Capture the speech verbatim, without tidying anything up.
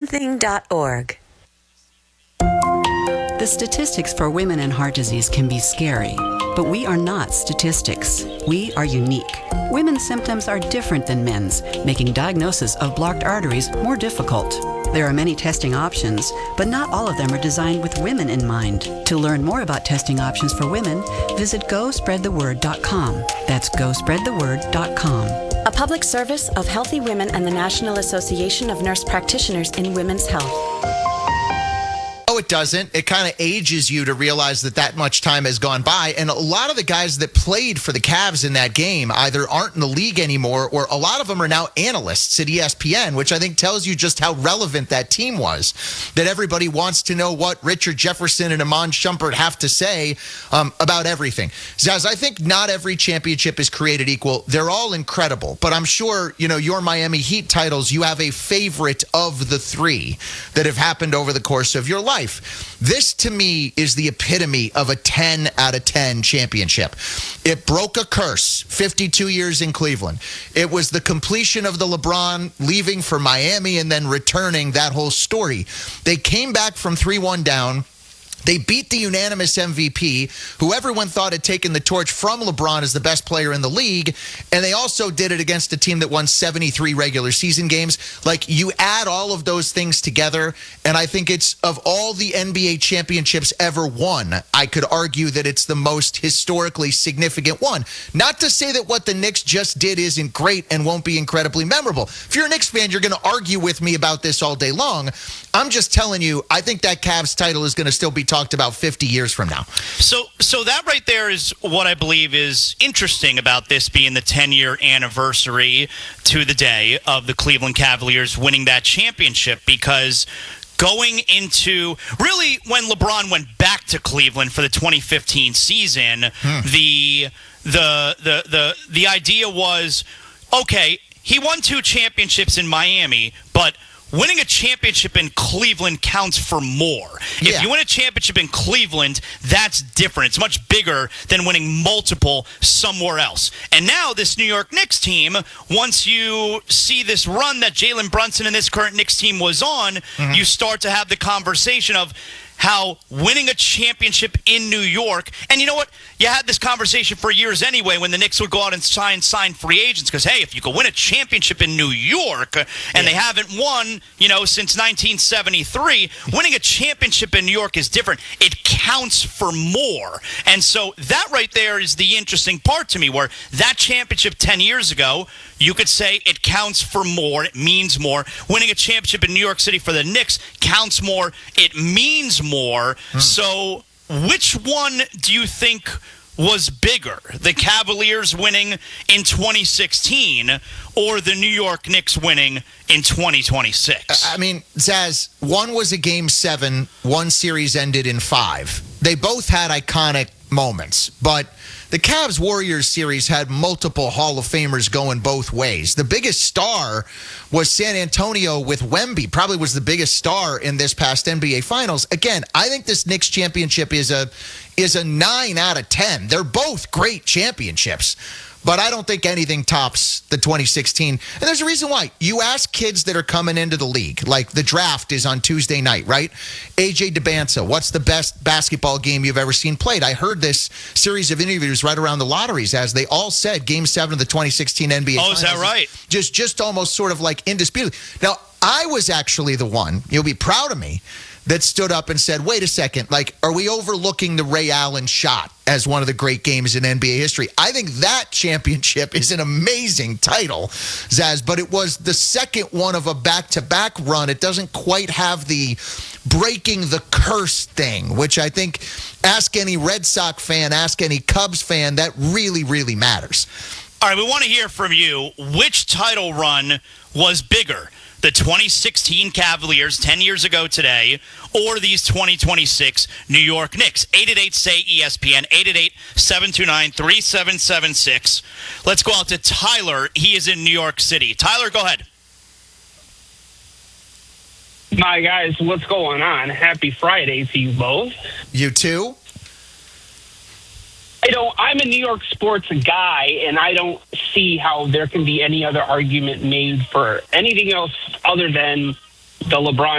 something dot org. The statistics for women and heart disease can be scary, but we are not statistics. We are unique. Women's symptoms are different than men's, making diagnosis of blocked arteries more difficult. There are many testing options, but not all of them are designed with women in mind. To learn more about testing options for women, visit go spread the word dot com. That's go spread the word dot com. A public service of Healthy Women and the National Association of Nurse Practitioners in Women's Health. No, it doesn't. It kind of ages you to realize that that much time has gone by. And a lot of the guys that played for the Cavs in that game either aren't in the league anymore, or a lot of them are now analysts at E S P N, which I think tells you just how relevant that team was, that everybody wants to know what Richard Jefferson and Iman Shumpert have to say um, about everything. Zaz, I think not every championship is created equal. They're all incredible, but I'm sure, you know, your Miami Heat titles, you have a favorite of the three that have happened over the course of your life. This, to me, is the epitome of a ten out of ten championship. It broke a curse, fifty-two years in Cleveland. It was the completion of the LeBron leaving for Miami and then returning, that whole story. They came back from three one down. They beat the unanimous M V P, who everyone thought had taken the torch from LeBron as the best player in the league. And they also did it against a team that won seventy-three regular season games. Like, you add all of those things together, and I think it's, of all the N B A championships ever won, I could argue that it's the most historically significant one. Not to say that what the Knicks just did isn't great and won't be incredibly memorable. If you're a Knicks fan, you're going to argue with me about this all day long. I'm just telling you, I think that Cavs title is going to still be talked about fifty years from now. So so that right there is what I believe is interesting about this being the ten-year anniversary to the day of the Cleveland Cavaliers winning that championship, because going into really when LeBron went back to Cleveland for the twenty fifteen season, hmm. the the the the the idea was, okay, he won two championships in Miami, but winning a championship in Cleveland counts for more. Yeah. If you win a championship in Cleveland, that's different. It's much bigger than winning multiple somewhere else. And now this New York Knicks team, once you see this run that Jalen Brunson and this current Knicks team was on, mm-hmm. you start to have the conversation of how winning a championship in New York, and you know what? You had this conversation for years anyway when the Knicks would go out and sign sign free agents, because, hey, if you could win a championship in New York, and yeah. they haven't won, you know, since nineteen seventy-three, winning a championship in New York is different. It counts for more. And so that right there is the interesting part to me, where that championship ten years ago, you could say it counts for more. It means more. Winning a championship in New York City for the Knicks counts more. It means more. Hmm. So which one do you think was bigger? The Cavaliers winning in twenty sixteen or the New York Knicks winning in twenty twenty-six? I mean, Zaz, one was a game seven. One series ended in five. They both had iconic moments, but the Cavs-Warriors series had multiple Hall of Famers going both ways. The biggest star was San Antonio with Wemby, probably was the biggest star in this past N B A Finals. Again, I think this Knicks championship is a is a nine out of ten. They're both great championships, but I don't think anything tops the twenty sixteen. And there's a reason why. You ask kids that are coming into the league, like the draft is on Tuesday night, right? A J DeBanza, what's the best basketball game you've ever seen played? I heard this series of interviews right around the lotteries as they all said Game seven of the twenty sixteen N B A Oh, Finals is that right? Just, just almost sort of like indisputably. Now, I was actually the one, you'll be proud of me, that stood up and said, wait a second, like, are we overlooking the Ray Allen shot as one of the great games in N B A history? I think that championship is an amazing title, Zaz, but it was the second one of a back-to-back run. It doesn't quite have the breaking the curse thing, which I think, ask any Red Sox fan, ask any Cubs fan, that really, really matters. All right, we want to hear from you. Which title run was bigger? The twenty sixteen Cavaliers ten years ago today, or these twenty twenty-six New York Knicks? eight eight eight, S A Y, E S P N, eight eight eight, seven two nine, three seven seven six. Let's go out to Tyler. He is in New York City. Tyler, go ahead. Hi, guys. What's going on? Happy Friday to you both. You too? I don't, I'm a New York sports guy, and I don't see how there can be any other argument made for anything else other than the LeBron